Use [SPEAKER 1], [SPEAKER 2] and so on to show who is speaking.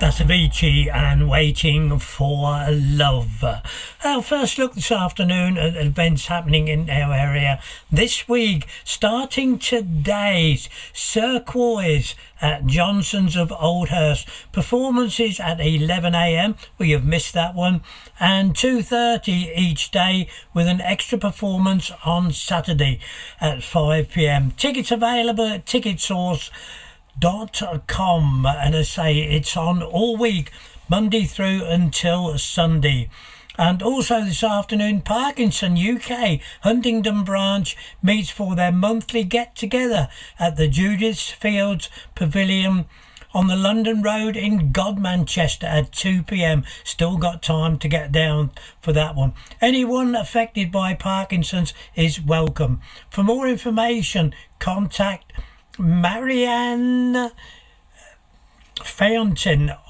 [SPEAKER 1] That's Avicii and Waiting for Love. Our first look this afternoon at events happening in our area this week. Starting today, Cirquoise at Johnson's of Oldhurst. Performances at 11 a.m. Well, you've missed that one. And 2:30 each day with an extra performance on Saturday at 5 p.m. Tickets available at ticketsource.com, and I say it's on all week, Monday through until Sunday. And also this afternoon, Parkinson UK Huntingdon branch meets for their monthly get-together at the Judith Fields Pavilion on the London Road in Godmanchester at 2 p.m. Still got time to get down for that one. Anyone affected by Parkinson's is welcome. For more information, contact Marianne Fountain